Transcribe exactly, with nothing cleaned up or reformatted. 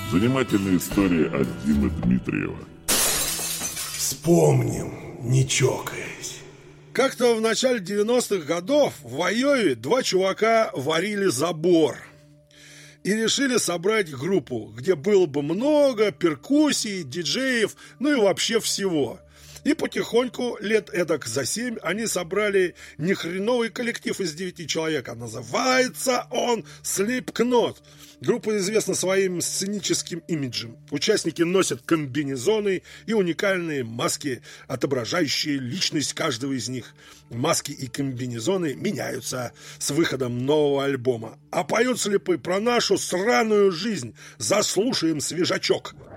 Занимательная история от Димы Дмитриева. Вспомним, не чокаясь. Как-то в начале девяностых годов в Айове два чувака варили забор и решили собрать группу, где было бы много перкуссий, диджеев, ну и вообще всего. И потихоньку, лет эдак за семь, они собрали нехреновый коллектив из девяти человек. А называется он Slipknot. Группа известна своим сценическим имиджем. Участники носят комбинезоны и уникальные маски, отображающие личность каждого из них. Маски и комбинезоны меняются с выходом нового альбома. А поют слепы про нашу сраную жизнь. Заслушаем свежачок.